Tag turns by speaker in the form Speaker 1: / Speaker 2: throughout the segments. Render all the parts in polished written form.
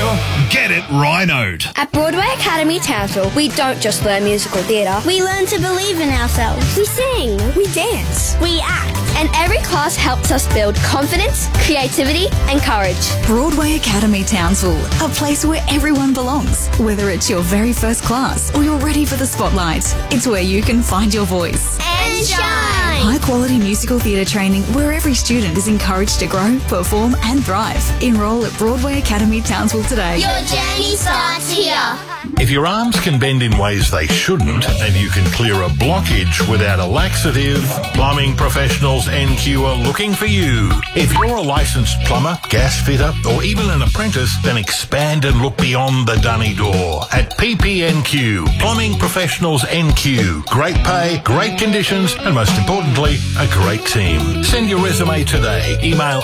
Speaker 1: Get it rhinoed.
Speaker 2: At Broadway Academy Townsville, we don't just learn musical theatre.
Speaker 3: We learn to believe in ourselves.
Speaker 2: We sing. We dance.
Speaker 3: We act.
Speaker 2: And every class helps us build confidence, creativity and courage.
Speaker 4: Broadway Academy Townsville, a place where everyone belongs. Whether it's your very first class or you're ready for the spotlight, it's where you can find your voice.
Speaker 3: And shine!
Speaker 4: High-quality musical theatre training where every student is encouraged to grow, perform and thrive. Enrol at Broadway Academy Townsville today.
Speaker 3: Your journey starts here.
Speaker 1: If your arms can bend in ways they shouldn't and you can clear a blockage without a laxative, Plumbing Professionals NQ are looking for you. If you're a licensed plumber, gas fitter or even an apprentice, then expand and look beyond the dunny door at PPNQ, Plumbing Professionals NQ. Great pay, great conditions and most importantly, a great team. Send your resume today. Email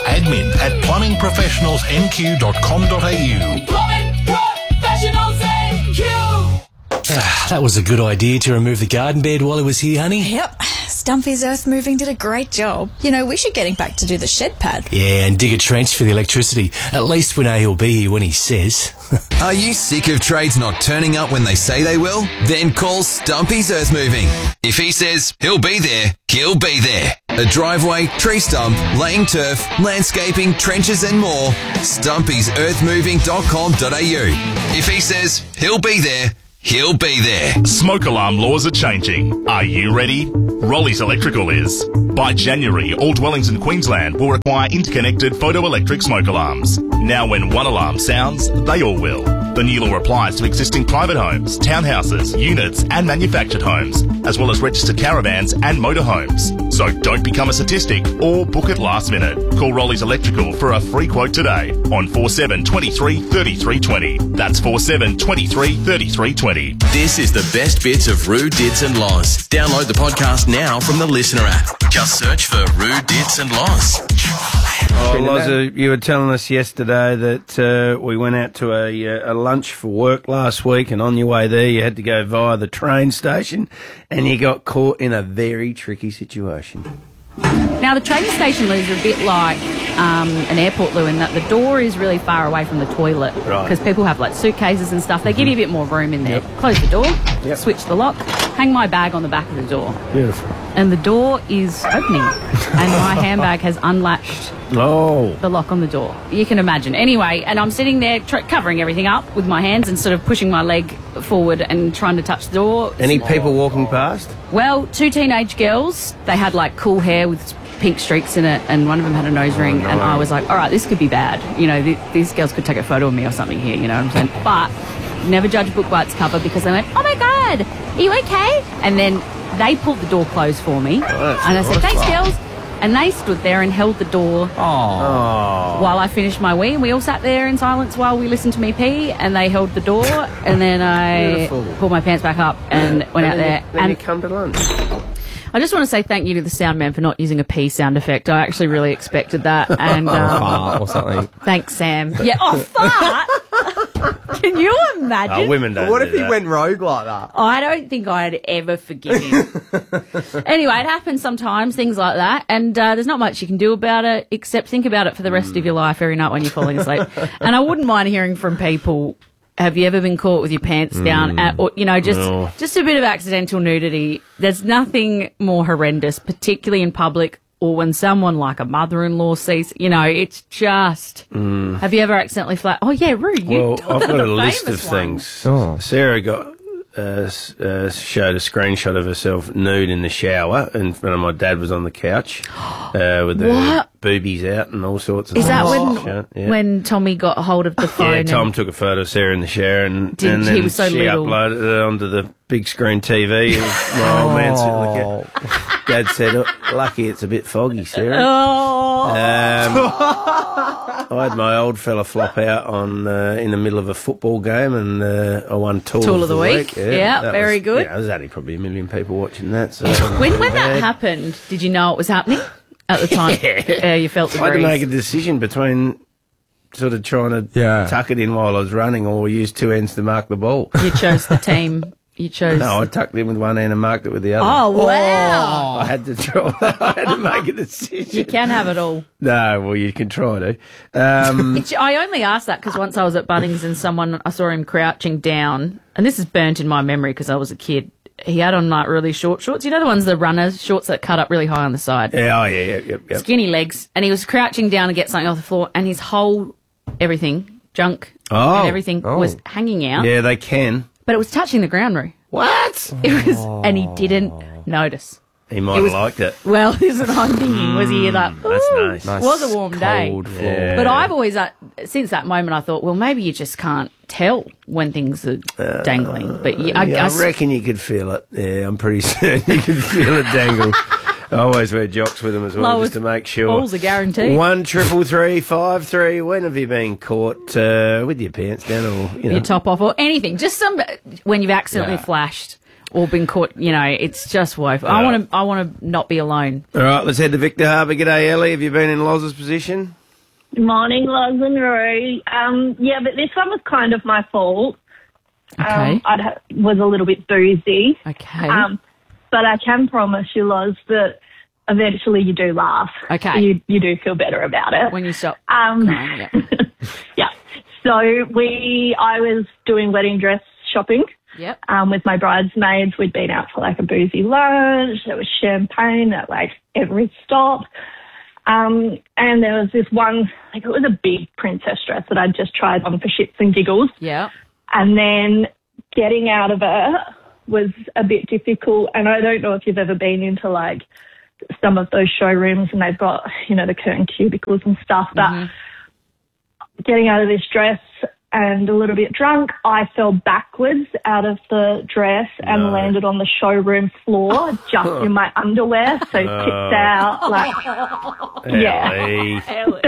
Speaker 1: admin@plumbingprofessionalsnq.com.au.
Speaker 5: Plumbing Professionals NQ.
Speaker 6: That was a good idea to remove the garden bed while he was here, honey.
Speaker 4: Yep. Stumpy's earth moving did a great job. You know, we should get him back to do the shed pad.
Speaker 6: Yeah, and dig a trench for the electricity. At least we know he'll be here when he says.
Speaker 7: Are you sick of trades not turning up when they say they will? Then call Stumpy's Earth Moving. If he says he'll be there, he'll be there. A driveway, tree stump, laying turf, landscaping, trenches and more. Stumpy'sEarthMoving.com.au. If he says he'll be there, he'll be there.
Speaker 8: Smoke alarm laws are changing. Are you ready? Rolly's Electrical is. By January, all dwellings in Queensland will require interconnected photoelectric smoke alarms. Now when one alarm sounds, they all will. The new law applies to existing private homes, townhouses, units and manufactured homes, as well as registered caravans and motorhomes. So don't become a statistic or book it last minute. Call Rolly's Electrical for a free quote today on 47 23 33 20. That's 47 23 33 20.
Speaker 9: This is the best bits of Roo, Dits and Loz. Download the podcast now from the Listener app. Just search for Roo, Dits and Loz.
Speaker 10: Oh, Loza, you were telling us yesterday that we went out to a lunch for work last week, and on your way there you had to go via the train station, and you got caught in a very tricky situation.
Speaker 11: Now, the train station, Lou, is a bit like an airport, Lou, in that the door is really far away from the toilet.
Speaker 10: Right.
Speaker 11: Because people have, like, suitcases and stuff. They give you a bit more room in there. Yep. Close the door, switch the lock, hang my bag on the back of the door.
Speaker 10: Beautiful.
Speaker 11: And the door is opening, and my handbag has unlatched the lock on the door. You can imagine. Anyway, and I'm sitting there covering everything up with my hands and sort of pushing my leg forward and trying to touch the door.
Speaker 10: Any people walking past?
Speaker 11: Well, two teenage girls. They had, like, cool hair with pink streaks in it, and one of them had a nose ring, and I was like, all right, this could be bad. You know, these girls could take a photo of me or something here, you know what I'm saying? But never judge a book by its cover, because they went, oh my God, are you okay? And then they pulled the door closed for me, and I said, thanks, girls. And they stood there and held the door while I finished my wee. And we all sat there in silence while we listened to me pee, and they held the door, and then I pulled my pants back up and went out there.
Speaker 10: Then you come to lunch.
Speaker 11: I just want to say thank you to the sound man for not using a pee sound effect. I actually really expected that. And
Speaker 10: fart or something.
Speaker 11: Thanks, Sam. Yeah, fart! Can you imagine?
Speaker 10: Women don't.
Speaker 12: What if he went rogue like that?
Speaker 11: I don't think I'd ever forgive him. Anyway, it happens sometimes, things like that, and there's not much you can do about it except think about it for the rest of your life every night when you're falling asleep. And I wouldn't mind hearing from people, have you ever been caught with your pants down? Or, you know, just a bit of accidental nudity. There's nothing more horrendous, particularly in public, or when someone like a mother-in-law sees, you know, it's just... Have you ever accidentally Oh, yeah, Roo,
Speaker 10: I've got a list of things. Sarah showed a screenshot of herself nude in the shower in front of my dad was on the couch with the boobies out and all sorts of things.
Speaker 11: Is that when Tommy got a hold of the phone?
Speaker 10: Yeah, Tom took a photo of Sarah in the shower and then she uploaded it onto the big screen TV and my old man said, look at Dad said, lucky it's a bit foggy, Sarah. I had my old fella flop out on in the middle of a football game, and I won Tool of the Week.
Speaker 11: Yeah, very good.
Speaker 10: Yeah, there's only probably 1 million people watching that. So
Speaker 11: when that happened, did you know it was happening at the time? You felt the breeze.
Speaker 10: I had to make a decision between sort of trying to tuck it in while I was running or use two ends to mark the ball.
Speaker 11: You chose the team. You chose...
Speaker 10: No, I tucked in with one hand and marked it with the other.
Speaker 11: Oh, wow.
Speaker 10: I had to draw that. I had to make a decision.
Speaker 11: You can have it all.
Speaker 10: No, well, you can try to.
Speaker 11: I only asked that because once I was at Bunnings and I saw him crouching down, and this is burnt in my memory because I was a kid. He had on like really short shorts. You know the ones, the runner shorts that cut up really high on the side?
Speaker 10: Yeah, yep.
Speaker 11: Skinny legs. And he was crouching down to get something off the floor, and his whole everything, junk and everything was hanging out.
Speaker 10: Yeah, they can.
Speaker 11: But it was touching the ground, Roo.
Speaker 10: What?
Speaker 11: It was, and he didn't notice.
Speaker 10: He might have liked it.
Speaker 11: Well, this is what I'm thinking. Was he like,
Speaker 10: that's nice.
Speaker 11: It was a warm day.
Speaker 6: Cold floor.
Speaker 10: Yeah.
Speaker 11: But I've always, since that moment, I thought, well, maybe you just can't tell when things are dangling. But
Speaker 10: I reckon you could feel it. Yeah, I'm pretty certain you could feel it dangle. I always wear jocks with them as well, just to make sure.
Speaker 11: Balls are guaranteed.
Speaker 10: 1333 53. When have you been caught with your pants down or
Speaker 11: your top off or anything? Just when you've accidentally flashed or been caught. It's just woeful. I want to not be alone.
Speaker 10: All right, let's head to Victor Harbour. G'day, Ellie. Have you been in Loz's position?
Speaker 12: Morning, Loz and Rory. Yeah, but this one was kind of my fault.
Speaker 11: Okay.
Speaker 12: I was a little bit boozy.
Speaker 11: Okay.
Speaker 12: But I can promise you, Loz, that eventually you do laugh.
Speaker 11: Okay.
Speaker 12: You do feel better about it.
Speaker 11: When you stop crying, yeah.
Speaker 12: Yeah. So I was doing wedding dress shopping.
Speaker 11: Yep.
Speaker 12: With my bridesmaids. We'd been out for like a boozy lunch. There was champagne at like every stop. And there was this one, like it was a big princess dress that I'd just tried on for shits and giggles.
Speaker 11: Yeah. And
Speaker 12: then getting out of it was a bit difficult. And I don't know if you've ever been into like some of those showrooms and they've got, the curtain cubicles and stuff. But getting out of this dress and a little bit drunk, I fell backwards out of the dress and landed on the showroom floor just in my underwear. So tipped out like,
Speaker 11: Ellie.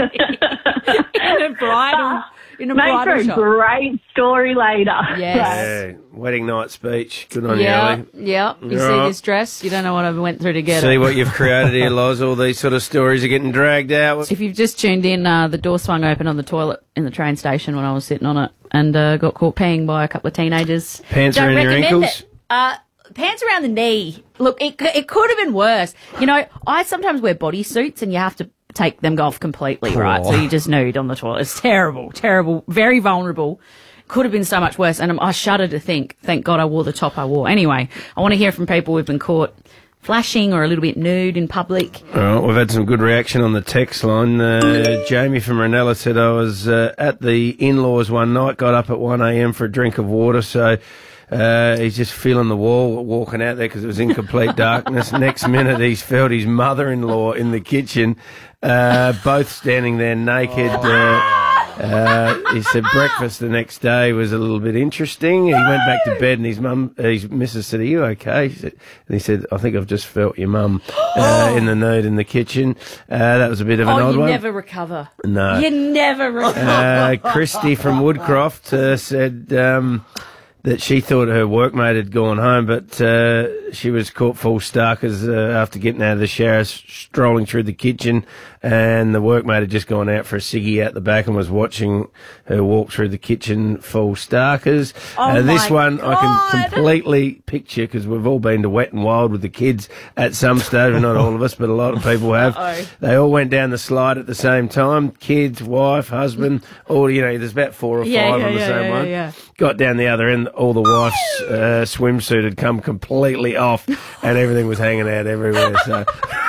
Speaker 11: in a
Speaker 12: Make for a
Speaker 11: shop.
Speaker 12: great story later.
Speaker 11: Yes.
Speaker 10: Yeah. Wedding night speech. Good on you, Ellie.
Speaker 11: Yeah. You see this dress? You don't know what I went through to get it.
Speaker 10: See what you've created here, Loz. All these sort of stories are getting dragged out.
Speaker 11: If you've just tuned in, the door swung open on the toilet in the train station when I was sitting on it and got caught peeing by a couple of teenagers.
Speaker 10: Pants around your ankles?
Speaker 11: Pants around the knee. Look, it could have been worse. I sometimes wear bodysuits and you have to take them off completely, right? So you're just nude on the toilet. It's terrible, terrible, very vulnerable. Could have been so much worse. And I shudder to think, thank God I wore the top I wore. Anyway, I want to hear from people who've been caught flashing or a little bit nude in public.
Speaker 10: All right, we've had some good reaction on the text line. Jamie from Ranella said, I was at the in-laws one night, got up at 1 a.m. for a drink of water, so he's just feeling the wall walking out there because it was in complete darkness. Next minute, he's felt his mother-in-law in the kitchen, both standing there naked. He said breakfast the next day was a little bit interesting. He went back to bed and his missus said, are you okay? And he said, I think I've just felt your mum in the nude in the kitchen. That was a bit of an odd one.
Speaker 11: You never recover.
Speaker 10: No.
Speaker 11: You never recover.
Speaker 10: Christy from Woodcroft said that she thought her workmate had gone home, but she was caught full starkers after getting out of the shower, strolling through the kitchen, and the workmate had just gone out for a ciggy out the back and was watching her walk through the kitchen full starkers. This one God. I can completely picture because we've all been to Wet and Wild with the kids at some stage, not all of us, but a lot of people have. They all went down the slide at the same time, kids, wife, husband, all, there's about 4 or 5 on the same one.
Speaker 11: Yeah.
Speaker 10: Got down the other end, all the wife's swimsuit had come completely off and everything was hanging out everywhere. So,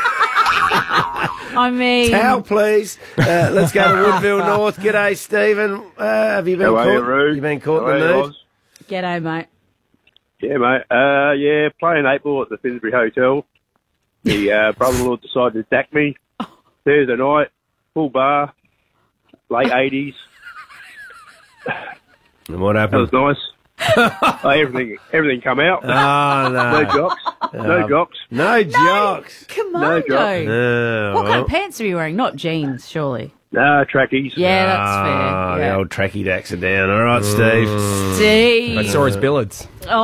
Speaker 11: I mean,
Speaker 10: towel, please. Let's go to Woodville North. G'day, Stephen. Have you been caught? You been caught in the nude?
Speaker 11: G'day, mate.
Speaker 13: Yeah, mate. Playing 8 ball at the Finsbury Hotel. The brother-in-law decided to attack me Thursday night, full bar, late 80s.
Speaker 10: And what happened?
Speaker 13: That was nice. Everything come out.
Speaker 10: Oh, no.
Speaker 13: No jocks. No jocks.
Speaker 10: No jocks.
Speaker 11: Come on,
Speaker 13: No jocks.
Speaker 11: What kind of pants are you wearing? Not jeans, surely.
Speaker 13: No, trackies.
Speaker 11: Yeah, that's fair.
Speaker 10: The old tracky dacks are down. All right, Steve.
Speaker 11: Steve.
Speaker 6: I saw his billets.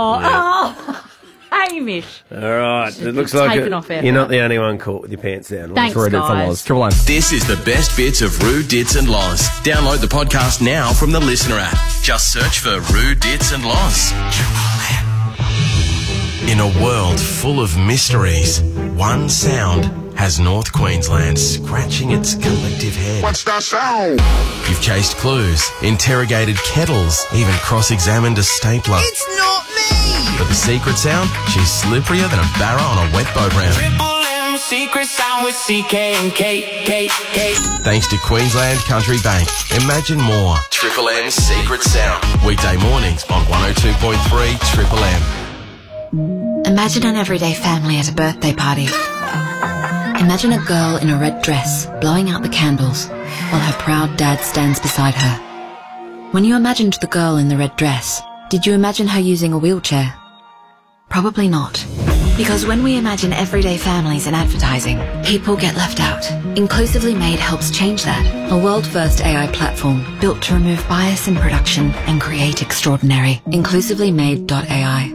Speaker 11: Hamish.
Speaker 10: All right. It looks like you're not the only one caught with your pants down.
Speaker 11: Thanks, guys.
Speaker 9: This is the best bits of Roo, Dits and Loz. Download the podcast now from the Listener app. Just search for Roo, Dits and Loz. In a world full of mysteries, one sound has North Queensland scratching its collective head.
Speaker 5: What's that sound?
Speaker 9: You've chased clues, interrogated kettles, even cross-examined a stapler.
Speaker 5: It's not me!
Speaker 9: But the secret sound? She's slipperier than a barra on a wet boat ramp.
Speaker 5: Triple M secret sound with CK and K.
Speaker 9: Thanks to Queensland Country Bank. Imagine more. Triple M's Secret Sound. Weekday mornings on 102.3 Triple M.
Speaker 14: Imagine an everyday family at a birthday party. Imagine a girl in a red dress blowing out the candles while her proud dad stands beside her. When you imagined the girl in the red dress, did you imagine her using a wheelchair? Probably not. Because when we imagine everyday families in advertising, people get left out. Inclusively Made helps change that. A world-first AI platform built to remove bias in production and create extraordinary. InclusivelyMade.ai.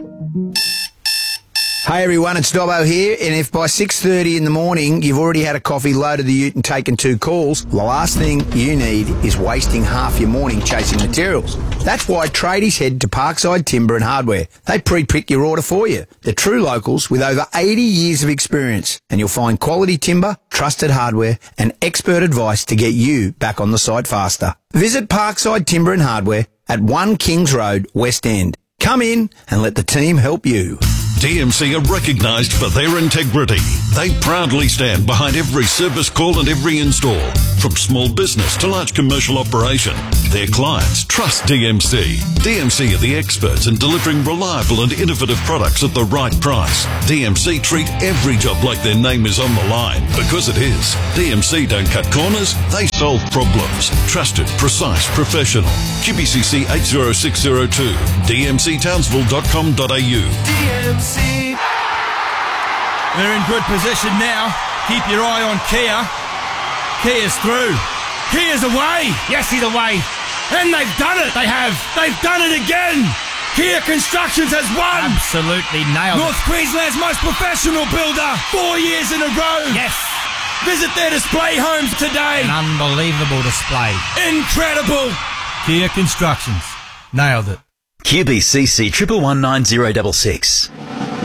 Speaker 15: Hey everyone, it's Dobbo here, and if by 6:30 in the morning you've already had a coffee, loaded the ute and taken 2 calls, the last thing you need is wasting half your morning chasing materials. That's why tradies head to Parkside Timber and Hardware. They pre-pick your order for you. They're true locals with over 80 years of experience, and you'll find quality timber, trusted hardware and expert advice to get you back on the site faster. Visit Parkside Timber and Hardware at 1 Kings Road, West End. Come in and let the team help you.
Speaker 16: DMC are recognised for their integrity. They proudly stand behind every service call and every install. From small business to large commercial operation, their clients trust DMC. DMC are the experts in delivering reliable and innovative products at the right price. DMC treat every job like their name is on the line, because it is. DMC don't cut corners, they solve problems. Trusted, precise, professional. QBCC 80602, dmctownsville.com.au.
Speaker 17: DMC. They're in good position now. Keep your eye on Kia. Kia's through. Kia's away. Yes, he's away. And they've done it. They have. They've done it again. Kia Constructions has won. Absolutely nailed North Queensland's most professional builder. 4 years in a row. Yes. Visit their display homes today. An unbelievable display. Incredible. Kia Constructions. Nailed it.
Speaker 18: QBCC 1119066.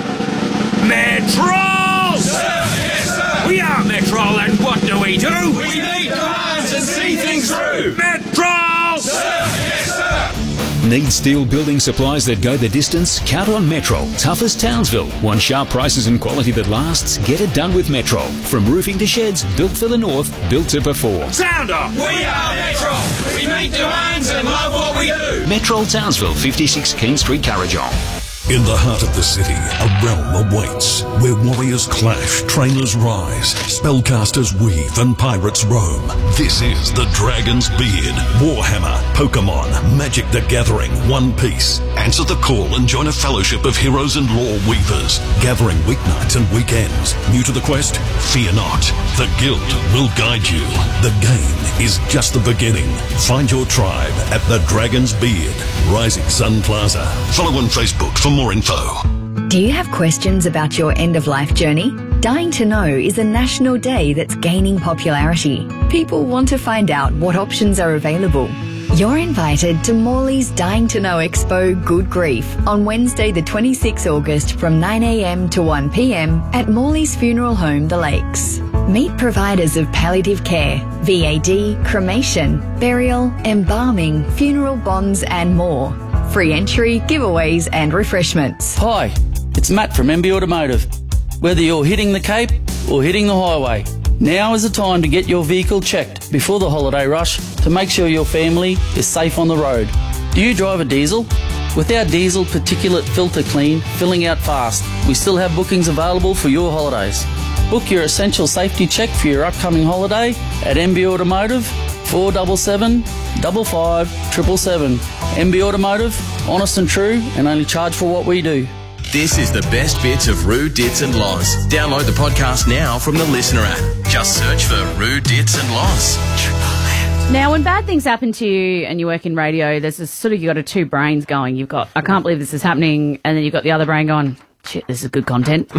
Speaker 17: Metrol! We are Metrol, and what do? We meet clients and see things through. Metrol!
Speaker 19: Need steel building supplies that go the distance? Count on Metrol. Tough as Townsville. Want sharp prices and quality that lasts? Get it done with Metrol. From roofing to sheds, built for the north, built to perform.
Speaker 17: Sound off! We are Metrol. We meet demands and love what we do.
Speaker 19: Metrol Townsville, 56 King Street, Currajong.
Speaker 16: In the heart of the city, a realm awaits, where warriors clash, trainers rise, spellcasters weave, and pirates roam. This is the Dragon's Beard, Warhammer, Pokemon, Magic the Gathering, One Piece. Answer the call and join a fellowship of heroes and lore weavers, gathering weeknights and weekends. New to the quest? Fear not. The Guild will guide you. The game is just the beginning. Find your tribe at the Dragon's Beard, Rising Sun Plaza. Follow on Facebook for more info.
Speaker 20: Do you have questions about your end-of-life journey? Dying to Know is a national day that's gaining popularity. People want to find out what options are available. You're invited to Morley's Dying to Know Expo Good Grief on Wednesday the 26th August from 9 a.m. to 1 p.m. at Morley's Funeral Home, The Lakes. Meet providers of palliative care, VAD, cremation, burial, embalming, funeral bonds and more. Free entry, giveaways and refreshments.
Speaker 21: Hi, it's Matt from MB Automotive. Whether you're hitting the Cape or hitting the highway, now is the time to get your vehicle checked before the holiday rush to make sure your family is safe on the road. Do you drive a diesel? With our diesel particulate filter clean, filling out fast, we still have bookings available for your holidays. Book your essential safety check for your upcoming holiday at MB Automotive, 477 55 777. MB Automotive, honest and true, and only charge for what we do.
Speaker 9: This is the best bits of Roo, Dits and Loz. Download the podcast now from the Listener app. Just search for Roo, Dits and Loz.
Speaker 11: Now, when bad things happen to you and you work in radio, there's this sort of, you've got two brains going. You've got, I can't believe this is happening, and then you've got the other brain going, shit, this is good content.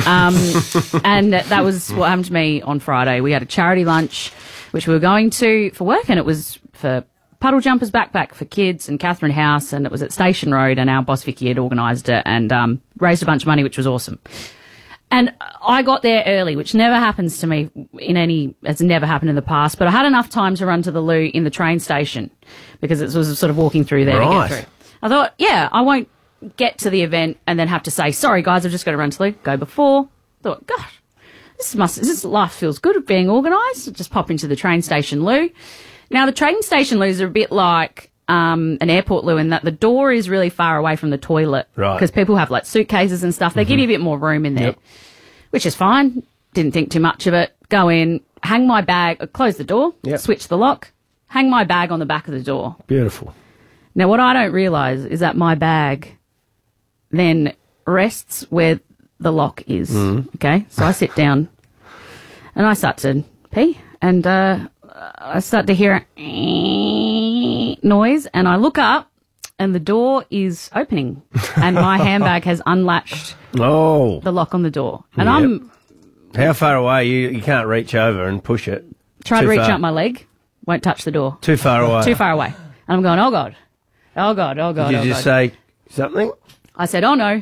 Speaker 11: And that was what happened to me on Friday. We had a charity lunch, which we were going to for work, and it was for puddle jumpers backpack for kids and Catherine House, and it was at Station Road, and our boss Vicky had organised it and raised a bunch of money, which was awesome. And I got there early, which never happens to me it's never happened in the past, but I had enough time to run to the loo in the train station because it was sort of walking through there to get through. I thought, I won't get to the event and then have to say, sorry guys, I've just got to run to the loo, go before. I thought, gosh, this life feels good of being organised. Just pop into the train station loo. Now, the train station loos are a bit like an airport loo in that the door is really far away from the toilet. Right. Because people have like suitcases and stuff. They give you a bit more room in there, which is fine. Didn't think too much of it. Go in, hang my bag, close the door, switch the lock, hang my bag on the back of the door.
Speaker 10: Beautiful.
Speaker 11: Now, what I don't realise is that my bag then rests where the lock is. Okay? So I sit down and I start to pee and I start to hear a noise and I look up and the door is opening and my handbag has unlatched the lock on the door. And I'm...
Speaker 10: How far away? You can't reach over and push it.
Speaker 11: Try to reach up my leg, won't touch the door.
Speaker 10: Too far away.
Speaker 11: Too far away. And I'm going, oh God. Oh God, oh God,
Speaker 10: Did you just say something?
Speaker 11: I said, oh no.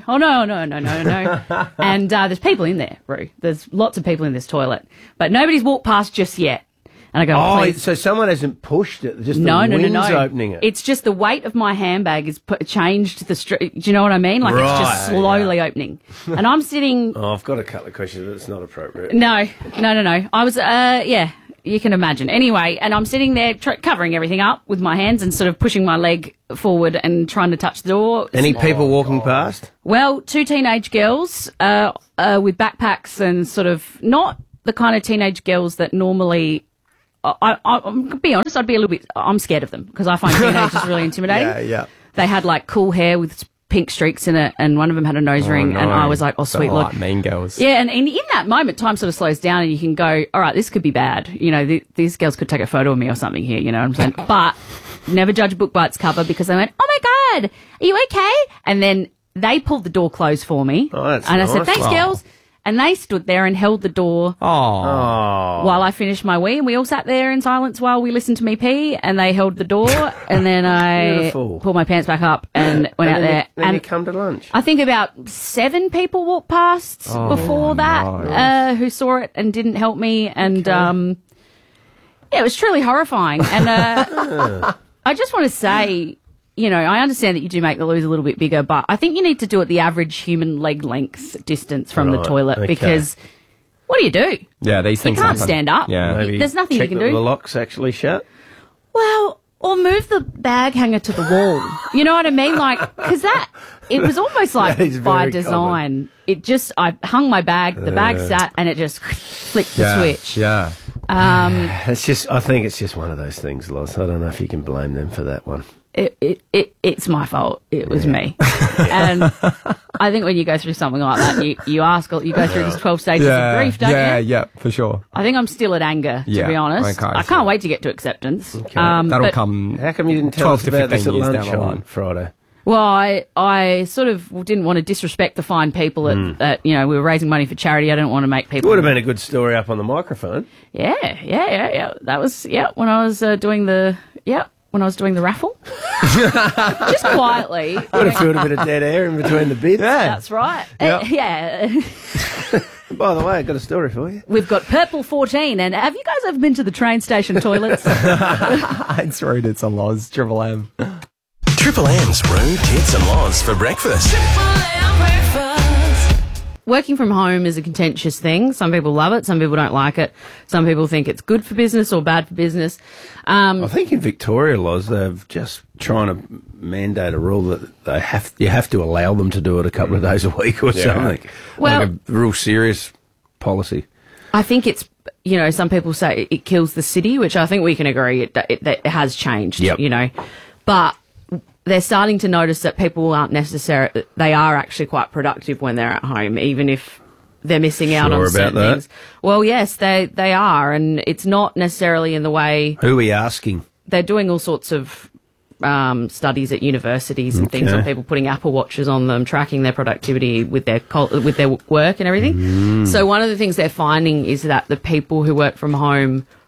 Speaker 11: And there's people in there, Roo. There's lots of people in this toilet. But nobody's walked past just yet. And I go, please.
Speaker 10: So someone hasn't pushed it, just the wind's opening it.
Speaker 11: It's just the weight of my handbag is changed the street. Do you know what I mean? Like it's just slowly opening. And I'm sitting...
Speaker 10: I've got a couple of questions, but it's not appropriate.
Speaker 11: No. I was, you can imagine. Anyway, and I'm sitting there covering everything up with my hands and sort of pushing my leg forward and trying to touch the door.
Speaker 10: Any people walking past?
Speaker 11: Well, 2 teenage girls with backpacks and sort of not the kind of teenage girls that normally... I'm to be honest, I'm scared of them because I find teenagers really intimidating.
Speaker 2: Yeah.
Speaker 11: They had like cool hair with pink streaks in it and one of them had a nose ring and I was like, oh, sweet, look.
Speaker 2: Like Mean Girls.
Speaker 11: Yeah, and in that moment, time sort of slows down and you can go, all right, this could be bad. You know, these girls could take a photo of me or something here, you know what I'm saying? But never judge a book by its cover because they went, oh my God, are you okay? And then they pulled the door closed for me.
Speaker 10: Oh, that's
Speaker 11: and
Speaker 10: nice.
Speaker 11: I said, thanks, girls. And they stood there and held the door while I finished my wee. And we all sat there in silence while we listened to me pee. And they held the door. And then I pulled my pants back up and went out there.
Speaker 10: Then you come to lunch.
Speaker 11: I think about 7 people walked past before that who saw it and didn't help me. And it was truly horrifying. And I just want to say... You know, I understand that you do make the loos a little bit bigger, but I think you need to do it the average human leg length distance from the toilet because what do?
Speaker 2: Yeah, these things
Speaker 11: You can't
Speaker 2: happen.
Speaker 11: stand up.
Speaker 2: Yeah.
Speaker 10: Maybe
Speaker 11: there's nothing you can do.
Speaker 10: The lock's actually shut.
Speaker 11: Well, or move the bag hanger to the wall. You know what I mean? Like, because it was almost like by design. Common. I hung my bag, the bag sat, and it just flicked the switch.
Speaker 2: Yeah.
Speaker 10: I think it's just one of those things, Loz. I don't know if you can blame them for that one.
Speaker 11: It's my fault. It was me. And I think when you go through something like that, you go through these 12 stages of grief, don't you?
Speaker 2: Yeah, for sure.
Speaker 11: I think I'm still at anger, to be honest.
Speaker 2: Okay,
Speaker 11: I can't wait to get to acceptance.
Speaker 2: Okay. That'll come.
Speaker 10: How come you didn't tell us about this at lunch on Friday?
Speaker 11: Well, I sort of didn't want to disrespect the fine people at we were raising money for charity. I didn't want to make people...
Speaker 10: It would have been a good story up on the microphone.
Speaker 11: Yeah. That was, when I was doing the... When I was doing the raffle. Just quietly.
Speaker 10: Would have filled a bit of dead air in between the bids.
Speaker 11: Yeah. That's right.
Speaker 10: Yep. By the way, I've got a story for you.
Speaker 11: We've got Purple 14, and have you guys ever been to the train station toilets?
Speaker 2: It's rude, it's a Loz, Triple M.
Speaker 9: Triple M's Rude Tits and Loz for breakfast.
Speaker 11: Working from home is a contentious thing. Some people love it, some people don't like it. Some people think it's good for business or bad for business.
Speaker 10: I think in Victoria, Loz, they're just trying to mandate a rule that you have to allow them to do it a couple of days a week or something.
Speaker 11: Well,
Speaker 10: like a real serious policy.
Speaker 11: I think it's, some people say it kills the city, which I think we can agree it has changed, But they're starting to notice that people aren't they are actually quite productive when they're at home, even if they're missing out on certain things. Well, yes, they are, and it's not necessarily in the way...
Speaker 10: Who are we asking?
Speaker 11: They're doing all sorts of studies at universities and things on people putting Apple Watches on them, tracking their productivity with their work and everything. So one of the things they're finding is that the people who work from home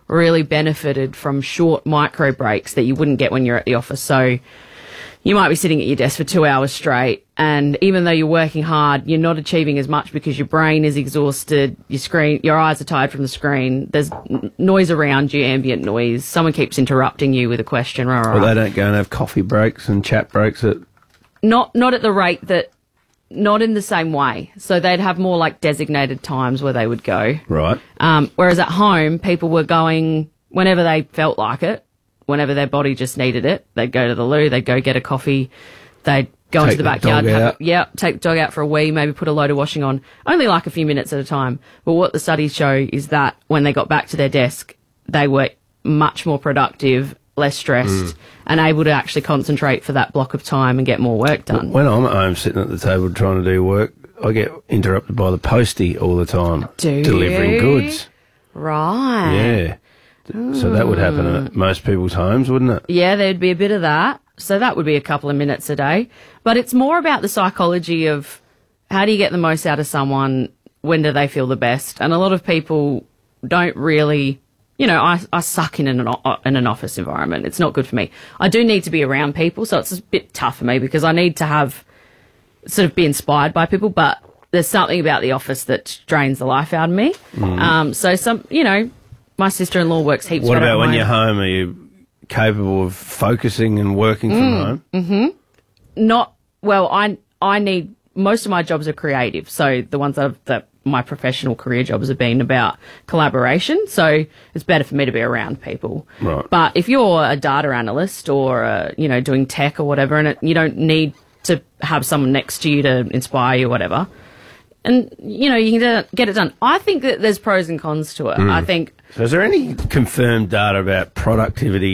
Speaker 11: really benefited from short micro breaks that you wouldn't get when you're at the office. So you might be sitting at your desk for 2 hours straight, and even though you're working hard, you're not achieving as much because your brain is exhausted, your eyes are tired from the screen, there's noise around you, ambient noise, someone keeps interrupting you with a question.
Speaker 10: Well, they don't go and have coffee breaks and chat breaks at...
Speaker 11: Not at the rate that... Not in the same way. So they'd have more like designated times where they would go.
Speaker 10: Right.
Speaker 11: Whereas at home, people were going whenever they felt like it, whenever their body just needed it. They'd go to the loo, they'd go get a coffee, they'd go into the backyard, take the dog out for a wee, maybe put a load of washing on, only like a few minutes at a time. But what the studies show is that when they got back to their desk, they were much more productive, less stressed, and able to actually concentrate for that block of time and get more work done.
Speaker 10: When I'm at home sitting at the table trying to do work, I get interrupted by the postie all the time. Delivering goods.
Speaker 11: Right.
Speaker 10: Yeah. So that would happen at most people's homes, wouldn't it?
Speaker 11: Yeah, there'd be a bit of that. So that would be a couple of minutes a day. But it's more about the psychology of how do you get the most out of someone, when do they feel the best? And a lot of people don't really... You know, I suck in an office environment. It's not good for me. I do need to be around people, so it's a bit tough for me because I need to be inspired by people, but there's something about the office that drains the life out of me. So my sister-in-law works heaps.
Speaker 10: What about when you're home? Are you capable of focusing and working from home?
Speaker 11: Mm-hmm. I need, most of my jobs are creative, so the ones that my professional career jobs have been about collaboration, so it's better for me to be around people.
Speaker 10: Right.
Speaker 11: But if you're a data analyst or doing tech or whatever, and you don't need to have someone next to you to inspire you or whatever, and you can get it done. I think that there's pros and cons to it. I think.
Speaker 10: So is there any confirmed data about productivity